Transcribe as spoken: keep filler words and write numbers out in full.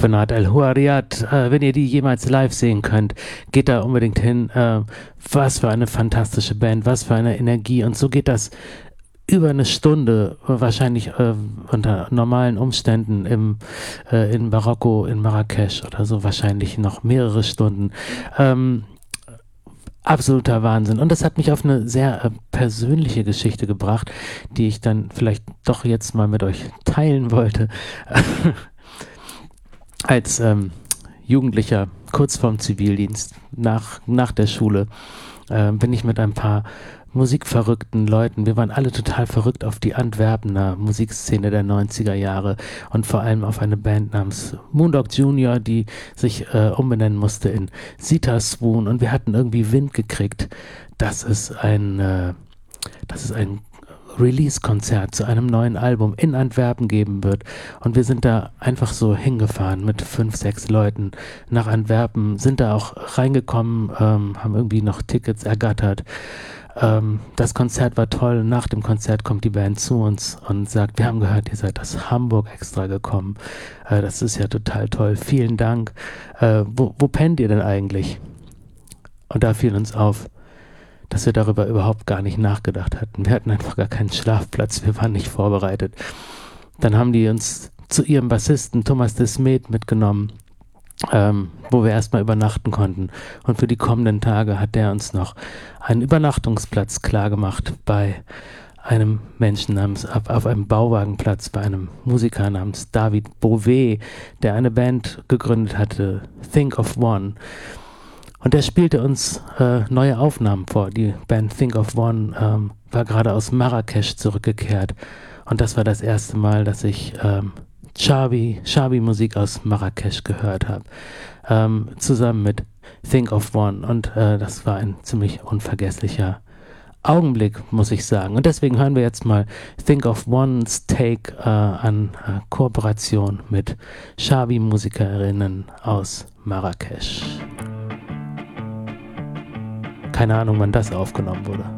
Bernard El Houariat, äh, wenn ihr die jemals live sehen könnt, geht da unbedingt hin. Äh, was für eine fantastische Band, was für eine Energie. Und so geht das über eine Stunde, wahrscheinlich äh, unter normalen Umständen im, äh, in Marokko, in Marrakesch oder so, wahrscheinlich noch mehrere Stunden. Ähm, absoluter Wahnsinn. Und das hat mich auf eine sehr äh, persönliche Geschichte gebracht, die ich dann vielleicht doch jetzt mal mit euch teilen wollte. Als ähm, Jugendlicher, kurz vorm Zivildienst, nach, nach der Schule, äh, bin ich mit ein paar musikverrückten Leuten, wir waren alle total verrückt auf die Antwerpener Musikszene der neunziger Jahre und vor allem auf eine Band namens Moondog Junior, die sich äh, umbenennen musste in Sita Swoon, und wir hatten irgendwie Wind gekriegt, dass es ein, äh, dass es ein Release-Konzert zu einem neuen Album in Antwerpen geben wird, und wir sind da einfach so hingefahren mit fünf, sechs Leuten nach Antwerpen, sind da auch reingekommen, ähm, haben irgendwie noch Tickets ergattert. Ähm, das Konzert war toll. Nach dem Konzert kommt die Band zu uns und sagt, wir haben gehört, ihr seid aus Hamburg extra gekommen. Äh, das ist ja total toll. Vielen Dank. Äh, wo, wo pennt ihr denn eigentlich? Und da fiel uns auf, dass wir darüber überhaupt gar nicht nachgedacht hatten. Wir hatten einfach gar keinen Schlafplatz. Wir waren nicht vorbereitet. Dann haben die uns zu ihrem Bassisten Thomas de Smet mitgenommen, Ähm, wo wir erstmal übernachten konnten. Und für die kommenden Tage hat der uns noch einen Übernachtungsplatz klargemacht bei einem Menschen namens, auf, auf einem Bauwagenplatz, bei einem Musiker namens David Bouvet, der eine Band gegründet hatte, Think of One. Und der spielte uns äh, neue Aufnahmen vor. Die Band Think of One ähm, war gerade aus Marrakesch zurückgekehrt. Und das war das erste Mal, dass ich ähm, Shabi, Shabi-Musik aus Marrakesch gehört habe, ähm, zusammen mit Think of One, und äh, das war ein ziemlich unvergesslicher Augenblick, muss ich sagen. Und deswegen hören wir jetzt mal Think of One's Take äh, an äh, Kooperation mit Shabi-Musikerinnen aus Marrakesch. Keine Ahnung, wann das aufgenommen wurde.